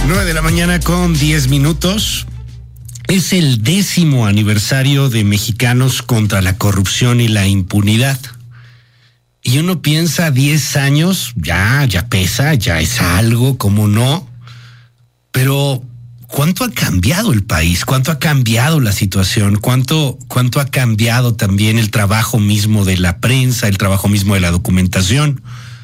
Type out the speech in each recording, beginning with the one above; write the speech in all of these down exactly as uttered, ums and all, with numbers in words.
nueve de la mañana con diez minutos. Es el décimo aniversario de Mexicanos contra la Corrupción y la Impunidad. Y uno piensa, diez años, ya, ya pesa, ya es algo, ¿cómo no? Pero, ¿cuánto ha cambiado el país? ¿Cuánto ha cambiado la situación? ¿Cuánto, cuánto ha cambiado también el trabajo mismo de la prensa, el trabajo mismo de la documentación?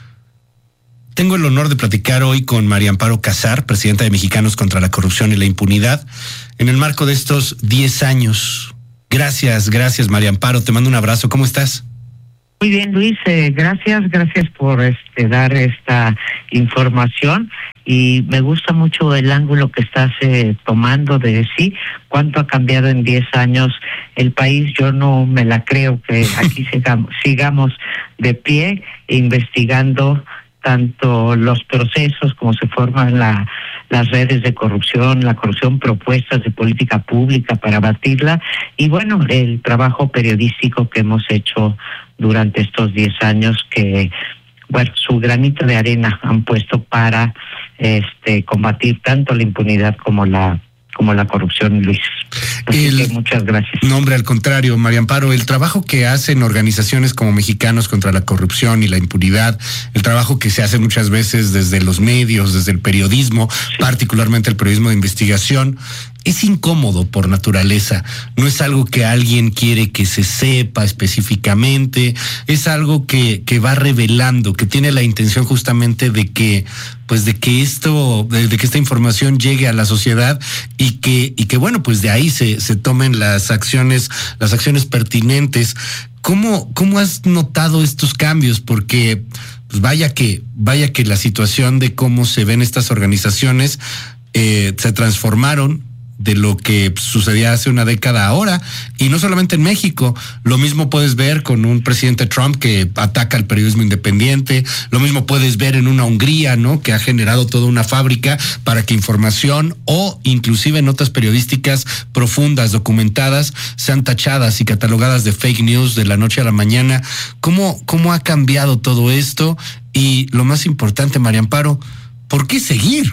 Tengo el honor de platicar hoy con María Amparo Casar, presidenta de Mexicanos contra la Corrupción y la Impunidad, en el marco de estos diez años. Gracias, gracias María Amparo, te mando un abrazo, ¿cómo estás? Muy bien, Luis, eh, gracias, gracias por este dar esta información y me gusta mucho el ángulo que estás eh, tomando de decir cuánto ha cambiado en diez años el país. Yo no me la creo que aquí sigamos, sigamos de pie investigando tanto los procesos como se forman la, las redes de corrupción, la corrupción, propuestas de política pública para abatirla y bueno, el trabajo periodístico que hemos hecho durante estos diez años que, bueno, su granito de arena han puesto para este combatir tanto la impunidad como la como la corrupción, Luis. Así el, que muchas gracias. No, hombre, al contrario, María Amparo, el trabajo que hacen organizaciones como Mexicanos contra la Corrupción y la Impunidad, el trabajo que se hace muchas veces desde los medios, desde el periodismo, sí. particularmente el periodismo de investigación, es incómodo por naturaleza. No es algo que alguien quiere que se sepa específicamente, es algo que, que va revelando, que tiene la intención justamente de que, pues de que esto, de, de que esta información llegue a la sociedad y que, y que bueno, pues de ahí se, se tomen las acciones, las acciones pertinentes. ¿Cómo, cómo has notado estos cambios? Porque, pues vaya que, vaya que la situación de cómo se ven estas organizaciones eh, se transformaron de lo que sucedía hace una década ahora, y no solamente en México, lo mismo puedes ver con un presidente Trump que ataca al periodismo independiente, lo mismo puedes ver en una Hungría, ¿no?, que ha generado toda una fábrica para que información o inclusive notas periodísticas profundas, documentadas, sean tachadas y catalogadas de fake news de la noche a la mañana. ¿Cómo, cómo ha cambiado todo esto? Y lo más importante, María Amparo, ¿por qué seguir?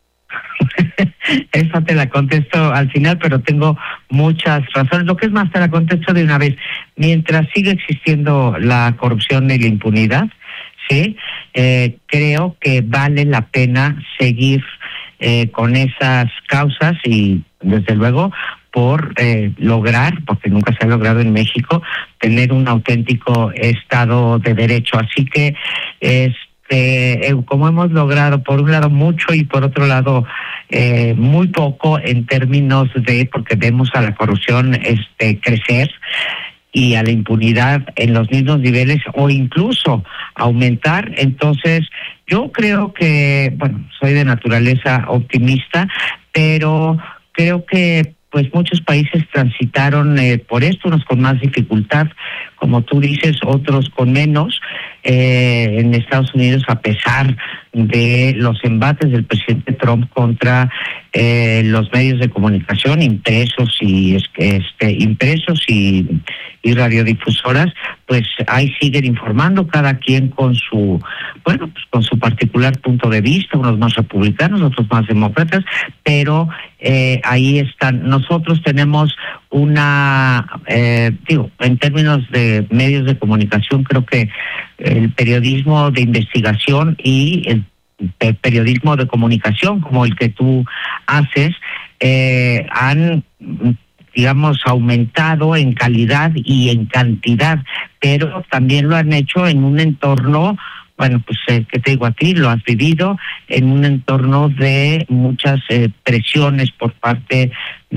Esa te la contesto al final, pero tengo muchas razones. Lo que es más, te la contesto de una vez. Mientras siga existiendo la corrupción y la impunidad, sí, eh, creo que vale la pena seguir eh, con esas causas y, desde luego, por eh, lograr, porque nunca se ha logrado en México, tener un auténtico Estado de Derecho. Así que es Eh, como hemos logrado por un lado mucho y por otro lado eh, muy poco en términos de, porque vemos a la corrupción este crecer y a la impunidad en los mismos niveles o incluso aumentar. Entonces yo creo que, bueno, soy de naturaleza optimista, pero creo que pues muchos países transitaron eh, por esto, unos con más dificultad, como tú dices, otros con menos. Eh, en Estados Unidos, a pesar de los embates del presidente Trump contra eh, los medios de comunicación impresos y este impresos y, y radiodifusoras, pues ahí siguen informando, cada quien con su, bueno, pues con su particular punto de vista, unos más republicanos, otros más demócratas, pero eh, ahí están. Nosotros tenemos una, eh, digo, en términos de medios de comunicación, creo que el periodismo de investigación y el, el periodismo de comunicación, como el que tú haces, eh, han, digamos, aumentado en calidad y en cantidad, pero también lo han hecho en un entorno, bueno, pues, eh, ¿qué te digo a ti? Lo has vivido en un entorno de muchas eh, presiones por parte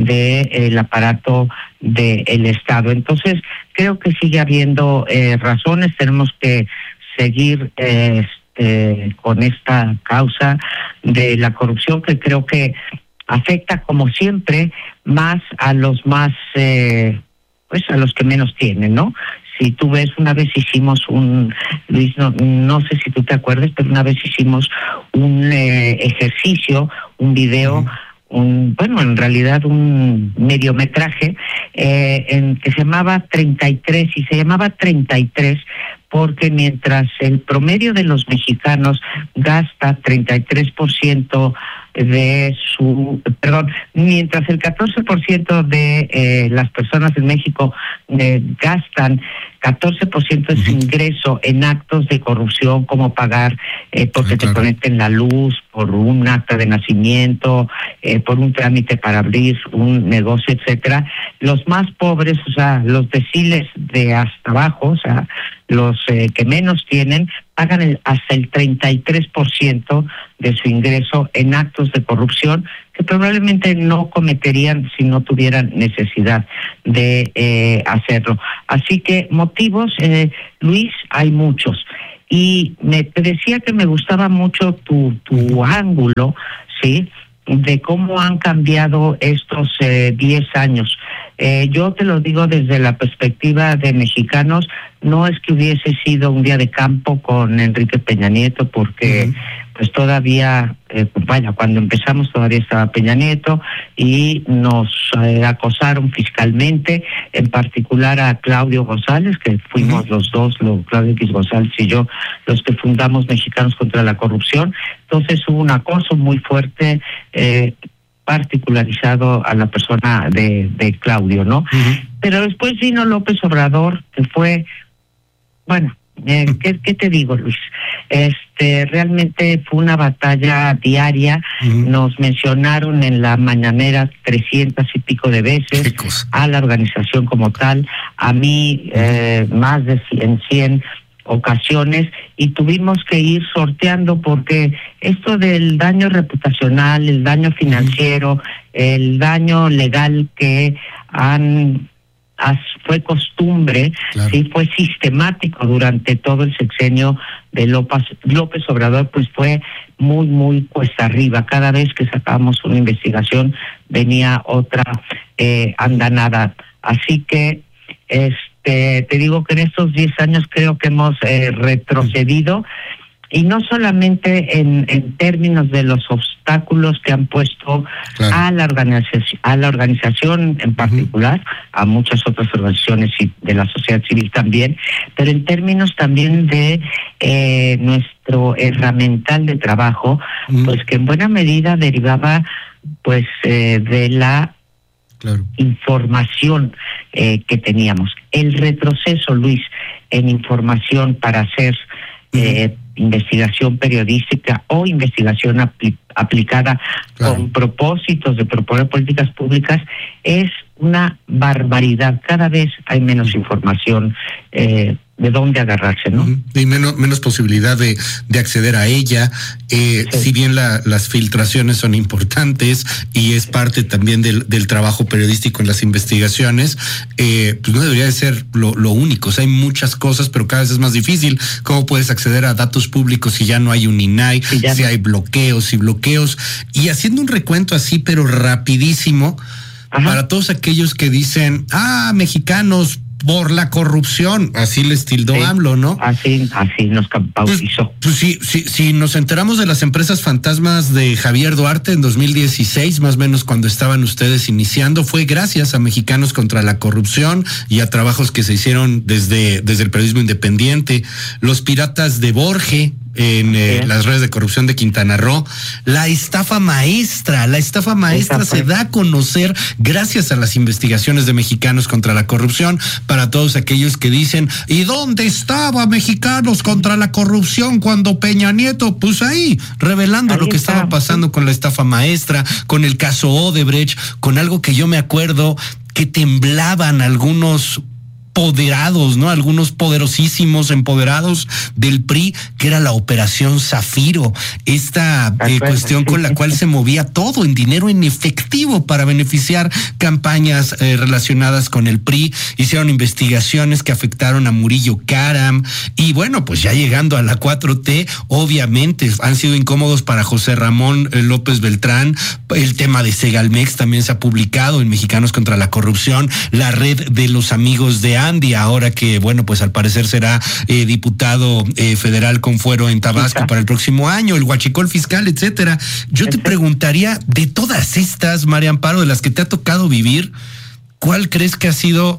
del aparato del Estado. Entonces, creo que sigue habiendo eh, razones, tenemos que seguir eh, este, con esta causa de la corrupción, que creo que afecta, como siempre, más a los más, eh, pues a los que menos tienen, ¿no? Si tú ves, una vez hicimos un, Luis, no, no sé si tú te acuerdas, pero una vez hicimos un eh, ejercicio, un video, un, bueno, en realidad un mediometraje, eh, en que se llamaba treinta y tres, y se llamaba treinta y tres porque mientras el promedio de los mexicanos gasta treinta y tres por ciento de su, perdón, mientras el catorce por ciento de eh, las personas en México eh, gastan catorce por ciento de su ingreso en actos de corrupción, como pagar eh, porque te conecten la luz, por un acta de nacimiento, eh, por un trámite para abrir un negocio, etcétera. Los más pobres, o sea, los deciles de hasta abajo, o sea, los eh, que menos tienen, pagan el, hasta el treinta y tres por ciento de su ingreso en actos de corrupción que probablemente no cometerían si no tuvieran necesidad de eh, hacerlo. Así que motivos, eh, Luis, hay muchos. Y me te decía que me gustaba mucho tu, tu ángulo, ¿sí?, de cómo han cambiado estos eh, diez años. Eh, yo te lo digo desde la perspectiva de mexicanos, no es que hubiese sido un día de campo con Enrique Peña Nieto, porque uh-huh. pues todavía, eh, vaya, cuando empezamos todavía estaba Peña Nieto y nos eh, acosaron fiscalmente, en particular a Claudio González, que fuimos uh-huh. los dos, lo, Claudio X González y yo, los que fundamos Mexicanos contra la Corrupción. Entonces hubo un acoso muy fuerte, eh, particularizado a la persona de, de Claudio, ¿no? Uh-huh. Pero después vino López Obrador, que fue, bueno, eh, ¿qué, ¿qué te digo, Luis? Este, realmente fue una batalla diaria. Uh-huh. Nos mencionaron en la mañanera trescientas y pico de veces a la organización como tal, a mí eh, más de cien ocasiones, y tuvimos que ir sorteando, porque esto del daño reputacional, el daño financiero, el daño legal que han as, fue costumbre, claro. sí fue sistemático durante todo el sexenio de López, López Obrador, pues fue muy, muy cuesta arriba. Cada vez que sacábamos una investigación venía otra eh, andanada. Así que este te digo que en estos diez años creo que hemos eh, retrocedido, y no solamente en, en términos de los obstáculos que han puesto claro. a la organización, a la organización en particular, uh-huh. a muchas otras organizaciones y de la sociedad civil también, pero en términos también de eh, nuestro herramental de trabajo, uh-huh. pues que en buena medida derivaba pues eh, de la Claro. información eh, que teníamos. El retroceso, Luis, en información para hacer eh, uh-huh. investigación periodística o investigación apli- aplicada claro. con propósitos de proponer políticas públicas es una barbaridad. Cada vez hay menos uh-huh. información eh, de dónde agarrarse, ¿no? Uh-huh. Y menos menos posibilidad de, de acceder a ella. Eh, sí. Si bien la, las filtraciones son importantes y es parte también del, del trabajo periodístico en las investigaciones, eh, pues no debería de ser lo, lo único. O sea, hay muchas cosas, pero cada vez es más difícil. ¿Cómo puedes acceder a datos públicos si ya no hay un I N A I, si no. hay bloqueos y bloqueos? Y haciendo un recuento así, pero rapidísimo, Ajá. para todos aquellos que dicen, ah, mexicanos, por la corrupción, así les tildó sí, AMLO, ¿no? Así, así nos bautizó. Pues, pues sí, sí, sí, nos enteramos de las empresas fantasmas de Javier Duarte en dos mil dieciséis, más o menos cuando estaban ustedes iniciando, fue gracias a Mexicanos contra la Corrupción y a trabajos que se hicieron desde, desde el periodismo independiente. Los piratas de Borge, en eh, las redes de corrupción de Quintana Roo, la estafa maestra, la estafa maestra se da a conocer gracias a las investigaciones de Mexicanos contra la Corrupción. Para todos aquellos que dicen, ¿y dónde estaba Mexicanos contra la Corrupción cuando Peña Nieto? Pues ahí, revelando ahí lo que está. estaba pasando con la estafa maestra, con el caso Odebrecht, con algo que yo me acuerdo que temblaban algunos poderados, ¿no? Algunos poderosísimos empoderados del P R I, que era la Operación Zafiro, esta eh, cuestión con la cual se movía todo en dinero en efectivo para beneficiar campañas eh, relacionadas con el P R I. Hicieron investigaciones que afectaron a Murillo Karam, y bueno, pues ya llegando a la cuatro T, obviamente han sido incómodos para José Ramón eh, López Beltrán. El tema de Segalmex también se ha publicado en Mexicanos contra la Corrupción, la red de los amigos de Andy, ahora que, bueno, pues al parecer será eh, diputado eh, federal con fuero en Tabasco para el próximo año, el huachicol fiscal, etcétera. Yo te preguntaría, de todas estas, María Amparo, de las que te ha tocado vivir, ¿cuál crees que ha sido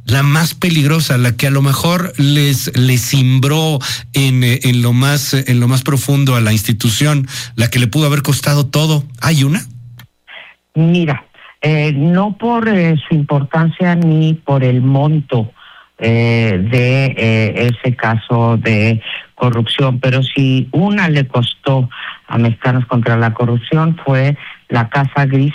la más peligrosa, la que a lo mejor les les cimbró en, en lo más en lo más profundo a la institución, la que le pudo haber costado todo? ¿Hay una? Mira, eh, no por eh, su importancia ni por el monto eh, de eh, ese caso de corrupción, pero si una le costó a Mexicanos contra la Corrupción fue la Casa Gris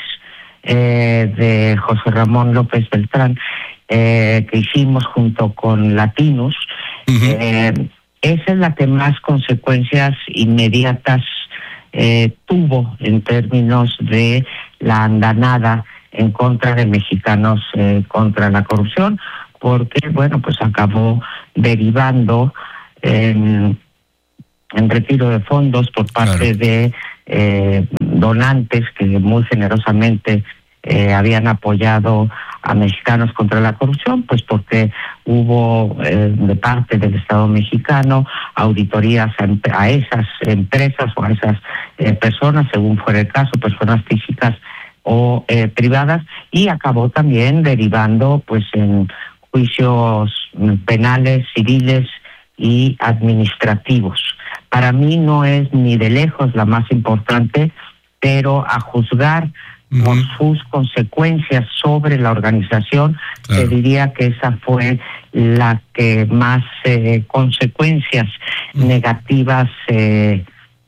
eh, de José Ramón López Beltrán, eh, que hicimos junto con Latinos. Uh-huh. Eh, esa es la que más consecuencias inmediatas eh, tuvo en términos de la andanada en contra de Mexicanos eh, contra la Corrupción, porque, bueno, pues acabó derivando en, en retiro de fondos por parte claro. de eh, donantes que muy generosamente eh, habían apoyado a Mexicanos contra la Corrupción, pues porque hubo eh, de parte del Estado mexicano auditorías a, a esas empresas o a esas eh, personas, según fuera el caso, personas físicas o eh, privadas, y acabó también derivando pues en juicios penales, civiles y administrativos. Para mí no es ni de lejos la más importante, pero a juzgar uh-huh. por sus consecuencias sobre la organización, claro. te diría que esa fue la que más eh, consecuencias uh-huh. negativas eh,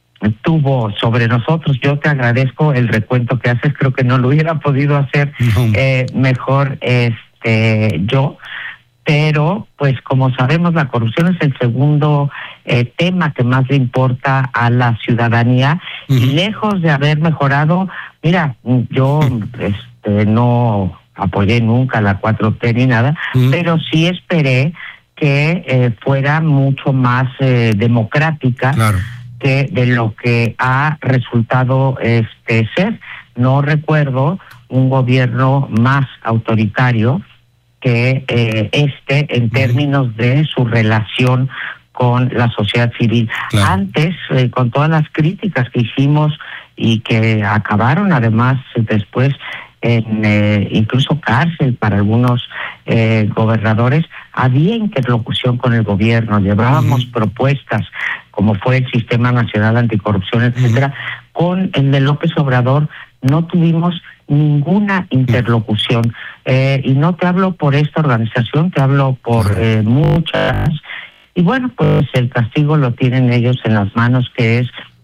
tuvo sobre nosotros. Yo te agradezco el recuento que haces, creo que no lo hubiera podido hacer uh-huh. eh, mejor este yo, pero pues como sabemos la corrupción es el segundo eh, tema que más le importa a la ciudadanía uh-huh. y lejos de haber mejorado, mira, yo este no apoyé nunca la cuatro T ni nada, uh-huh. pero sí esperé que eh, fuera mucho más eh, democrática claro. que de lo que ha resultado este ser. No recuerdo un gobierno más autoritario que eh, este en términos de su relación con la sociedad civil. Claro. Antes, eh, con todas las críticas que hicimos y que acabaron además después en eh, incluso cárcel para algunos eh, gobernadores, había interlocución con el gobierno, llevábamos uh-huh. propuestas como fue el Sistema Nacional Anticorrupción, etcétera. Uh-huh. Con el de López Obrador no tuvimos ninguna interlocución. Eh, y no te hablo por esta organización, te hablo por eh, muchas. Y bueno, pues el castigo lo tienen ellos en las manos, que es,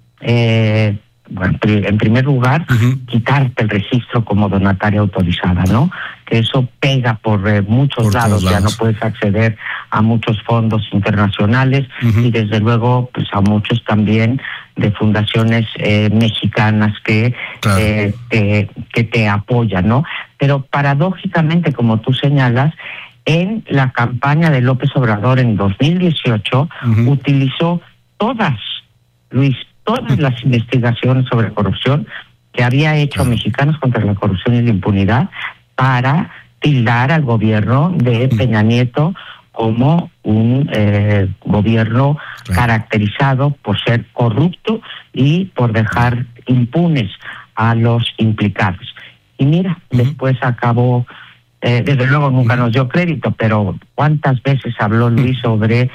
eh, bueno, en primer lugar, uh-huh. quitarte el registro como donataria autorizada, ¿no? Que eso pega por eh, muchos por lados, lados, ya no puedes acceder a muchos fondos internacionales uh-huh. y desde luego pues a muchos también de fundaciones eh, mexicanas que, claro. eh, te, que te apoyan, ¿no? Pero paradójicamente, como tú señalas, en la campaña de López Obrador en dos mil dieciocho uh-huh. utilizó todas, Luis, todas las investigaciones sobre corrupción que había hecho uh-huh. Mexicanos contra la Corrupción y la Impunidad para tildar al gobierno de uh-huh. Peña Nieto como un eh, gobierno claro. caracterizado por ser corrupto y por dejar impunes a los implicados. Y mira, uh-huh. después acabó, eh, desde luego nunca uh-huh. nos dio crédito, pero ¿cuántas veces habló Luis sobre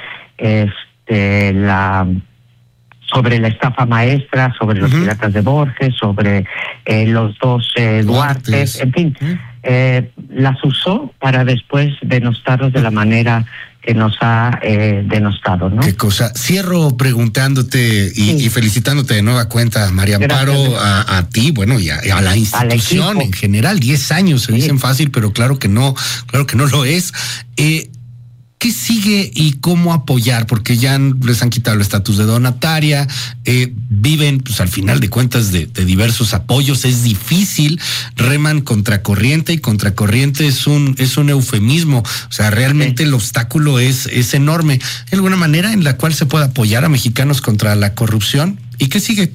este la sobre la estafa maestra, sobre los uh-huh. piratas de Borges, sobre eh, los dos eh, Duartes, en fin, uh-huh. eh, las usó para después denostarlos de la manera que nos ha eh, denostado, ¿no? Qué cosa. Cierro preguntándote y, sí. y felicitándote de nueva cuenta, María Amparo, a, a ti, bueno, y a, a la institución en general. Diez años se sí. dicen fácil, pero claro que no, claro que no lo es. Eh, ¿Qué sigue y cómo apoyar? Porque ya les han quitado el estatus de donataria, eh, viven, pues al final de cuentas, de, de diversos apoyos. Es difícil, reman contracorriente, y contracorriente es un es un eufemismo. O sea, realmente sí. el obstáculo es, es enorme. ¿Hay alguna manera en la cual se pueda apoyar a Mexicanos contra la Corrupción? ¿Y qué sigue?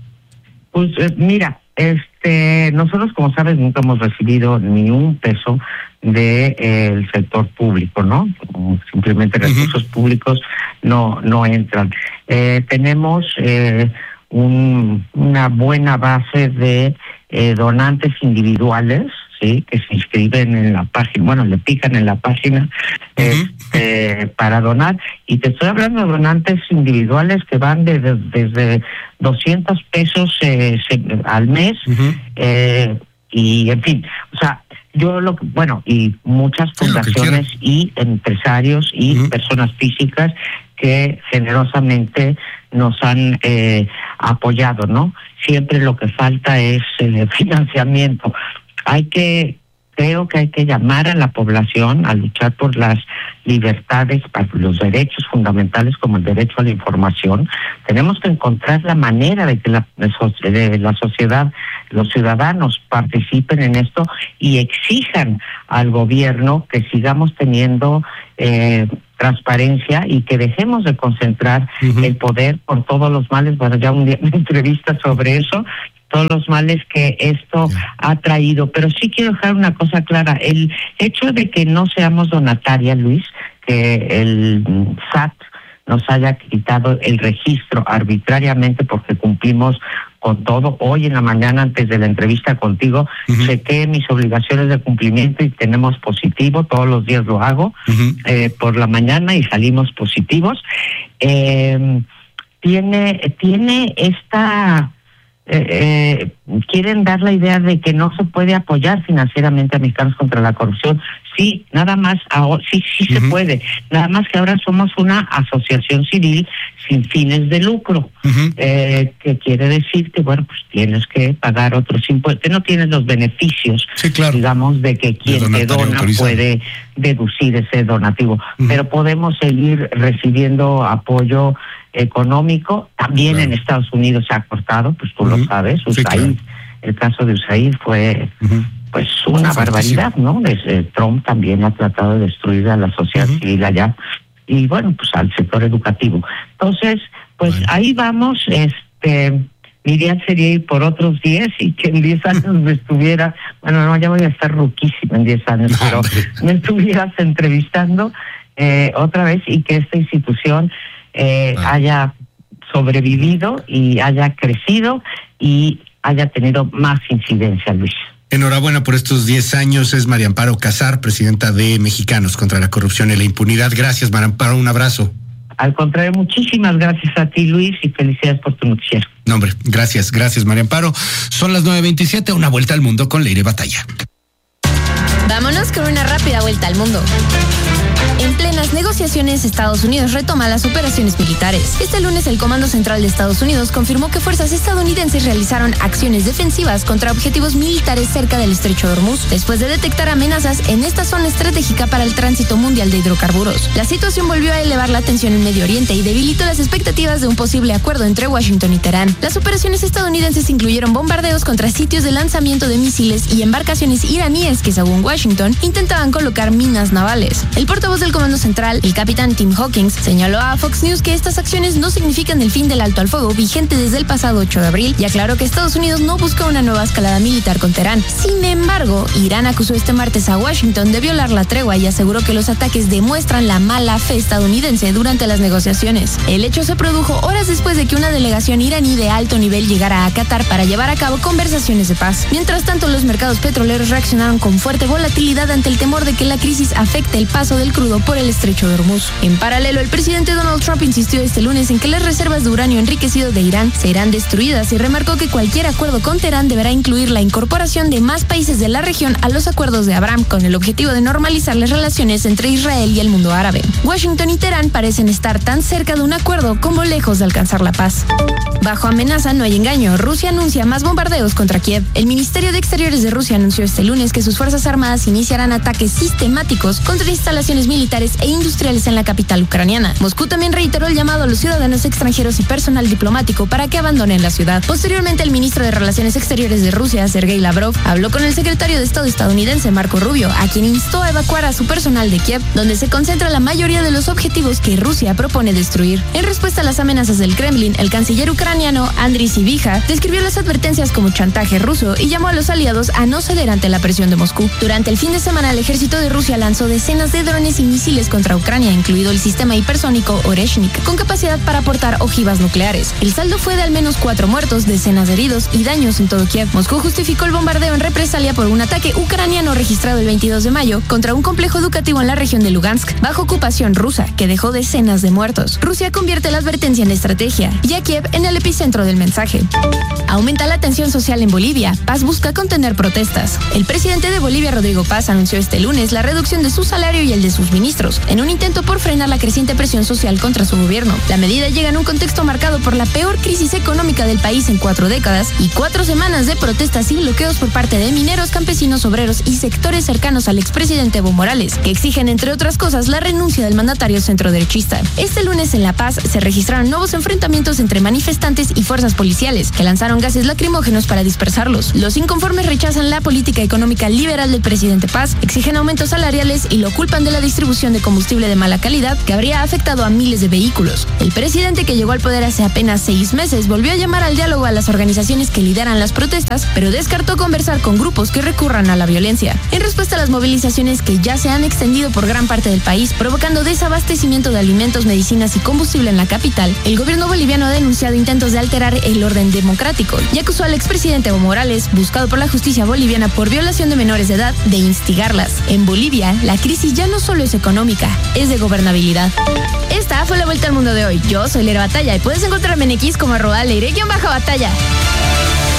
Pues eh, mira, este nosotros, como sabes, nunca hemos recibido ni un peso de eh, el sector público, ¿no? Simplemente recursos uh-huh. públicos no no entran. Eh, tenemos eh, un, una buena base de eh, donantes individuales, sí, que se inscriben en la página, bueno, le pican en la página eh, uh-huh. eh, para donar. Y te estoy hablando de donantes individuales que van de, de, desde doscientos pesos eh, se, al mes, uh-huh. eh, y en fin, o sea, yo lo que, bueno, y muchas fundaciones y empresarios y uh-huh. personas físicas que generosamente nos han eh, apoyado, ¿no? Siempre lo que falta es eh, financiamiento. Hay que, creo que hay que llamar a la población a luchar por las libertades, para los derechos fundamentales como el derecho a la información. Tenemos que encontrar la manera de que la, de la sociedad, los ciudadanos participen en esto y exijan al gobierno que sigamos teniendo eh, transparencia y que dejemos de concentrar uh-huh. el poder por todos los males. Bueno, ya un día una entrevista sobre eso, todos los males que esto yeah. ha traído. Pero sí quiero dejar una cosa clara. El hecho de que no seamos donatarias, Luis, que el S A T nos haya quitado el registro arbitrariamente porque cumplimos con todo. Hoy en la mañana, antes de la entrevista contigo, uh-huh. chequé mis obligaciones de cumplimiento y tenemos positivo. Todos los días lo hago uh-huh. eh, por la mañana y salimos positivos. Eh, tiene, tiene esta... Eh, eh, quieren dar la idea de que no se puede apoyar financieramente a Mexicanos contra la Corrupción. Sí, nada más, ahora, sí, sí uh-huh. se puede. Nada más que ahora somos una asociación civil sin fines de lucro, uh-huh. eh, que quiere decir que, bueno, pues tienes que pagar otros impuestos. No tienes los beneficios, sí, claro. digamos, de que quien te dona autorizado. Puede deducir ese donativo. Uh-huh. Pero podemos seguir recibiendo apoyo económico. También claro. en Estados Unidos se ha cortado, pues tú uh-huh. lo sabes, U S A I D, sí, claro. el caso de U S A I D fue uh-huh. pues una barbaridad, ¿no? Desde Trump también ha tratado de destruir a la sociedad uh-huh. civil allá y bueno, pues al sector educativo. Entonces, pues bueno. ahí vamos, este, mi idea sería ir por otros diez y que en diez años me estuviera, bueno, no, ya voy a estar ruquísima en diez años, pero me estuvieras entrevistando eh, otra vez y que esta institución Eh, ah. haya sobrevivido y haya crecido y haya tenido más incidencia, Luis. Enhorabuena por estos diez años. Es María Amparo Casar, presidenta de Mexicanos contra la Corrupción y la Impunidad. Gracias, María Amparo, un abrazo. Al contrario, muchísimas gracias a ti, Luis, y felicidades por tu noticiero. No, hombre, gracias, gracias, María Amparo. Son las nueve veintisiete, una vuelta al mundo con Leire Batalla. Vámonos con una rápida vuelta al mundo. En plenas negociaciones, Estados Unidos retoma las operaciones militares. Este lunes, el Comando Central de Estados Unidos confirmó que fuerzas estadounidenses realizaron acciones defensivas contra objetivos militares cerca del Estrecho de Hormuz, después de detectar amenazas en esta zona estratégica para el tránsito mundial de hidrocarburos. La situación volvió a elevar la tensión en Medio Oriente y debilitó las expectativas de un posible acuerdo entre Washington y Teherán. Las operaciones estadounidenses incluyeron bombardeos contra sitios de lanzamiento de misiles y embarcaciones iraníes que, según Washington, intentaban colocar minas navales. El portavoz del Comando Central, el capitán Tim Hawkins, señaló a Fox News que estas acciones no significan el fin del alto al fuego vigente desde el pasado ocho de abril y aclaró que Estados Unidos no busca una nueva escalada militar con Teherán. Sin embargo, Irán acusó este martes a Washington de violar la tregua y aseguró que los ataques demuestran la mala fe estadounidense durante las negociaciones. El hecho se produjo horas después de que una delegación iraní de alto nivel llegara a Qatar para llevar a cabo conversaciones de paz. Mientras tanto, los mercados petroleros reaccionaron con fuerte volatilidad ante el temor de que la crisis afecte el paso del crudo por el Estrecho de Hormuz. En paralelo, el presidente Donald Trump insistió este lunes en que las reservas de uranio enriquecido de Irán serán destruidas y remarcó que cualquier acuerdo con Teherán deberá incluir la incorporación de más países de la región a los acuerdos de Abraham, con el objetivo de normalizar las relaciones entre Israel y el mundo árabe. Washington y Teherán parecen estar tan cerca de un acuerdo como lejos de alcanzar la paz. Bajo amenaza no hay engaño. Rusia anuncia más bombardeos contra Kiev. El Ministerio de Exteriores de Rusia anunció este lunes que sus fuerzas armadas iniciarán ataques sistemáticos contra instalaciones militares e industriales en la capital ucraniana. Moscú también reiteró el llamado a los ciudadanos extranjeros y personal diplomático para que abandonen la ciudad. Posteriormente, el ministro de Relaciones Exteriores de Rusia, Sergei Lavrov, habló con el secretario de Estado estadounidense, Marco Rubio, a quien instó a evacuar a su personal de Kiev, donde se concentra la mayoría de los objetivos que Rusia propone destruir. En respuesta a las amenazas del Kremlin, el canciller ucraniano ucraniano Andriy Sybiha describió las advertencias como chantaje ruso y llamó a los aliados a no ceder ante la presión de Moscú. Durante el fin de semana, el ejército de Rusia lanzó decenas de drones y misiles contra Ucrania, incluido el sistema hipersónico Oreshnik, con capacidad para aportar ojivas nucleares. El saldo fue de al menos cuatro muertos, decenas de heridos y daños en todo Kiev. Moscú justificó el bombardeo en represalia por un ataque ucraniano registrado el veintidós de mayo contra un complejo educativo en la región de Lugansk, bajo ocupación rusa, que dejó decenas de muertos. Rusia convierte la advertencia en estrategia y a Kiev en el epicentro del mensaje. Aumenta la tensión social en Bolivia. Paz busca contener protestas. El presidente de Bolivia, Rodrigo Paz, anunció este lunes la reducción de su salario y el de sus ministros, en un intento por frenar la creciente presión social contra su gobierno. La medida llega en un contexto marcado por la peor crisis económica del país en cuatro décadas y cuatro semanas de protestas y bloqueos por parte de mineros, campesinos, obreros y sectores cercanos al expresidente Evo Morales, que exigen, entre otras cosas, la renuncia del mandatario centroderechista. Este lunes en La Paz se registraron nuevos enfrentamientos entre manifestantes y fuerzas policiales, que lanzaron gases lacrimógenos para dispersarlos. Los inconformes rechazan la política económica liberal del presidente Paz, exigen aumentos salariales y lo culpan de la distribución de combustible de mala calidad que habría afectado a miles de vehículos. El presidente, que llegó al poder hace apenas seis meses, volvió a llamar al diálogo a las organizaciones que lideran las protestas, pero descartó conversar con grupos que recurran a la violencia. En respuesta a las movilizaciones que ya se han extendido por gran parte del país, provocando desabastecimiento de alimentos, medicinas y combustible en la capital, el gobierno boliviano ha denunciado intentos de alterar el orden democrático y acusó al expresidente Evo Morales, buscado por la justicia boliviana por violación de menores de edad, de instigarlas. En Bolivia, la crisis ya no solo es económica, es de gobernabilidad. Esta fue la vuelta al mundo de hoy. Yo soy Leire Batalla y puedes encontrarme en X como arroba Leire-Batalla.